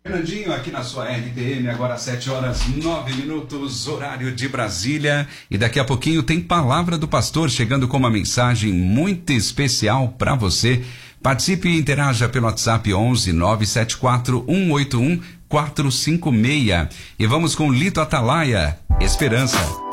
Fernandinho, aqui na sua RTM, agora 7h09, horário de Brasília. E daqui a pouquinho tem Palavra do Pastor chegando com uma mensagem muito especial para você. Participe e interaja pelo WhatsApp 11 974 181 456. E vamos com Lito Atalaia, Esperança.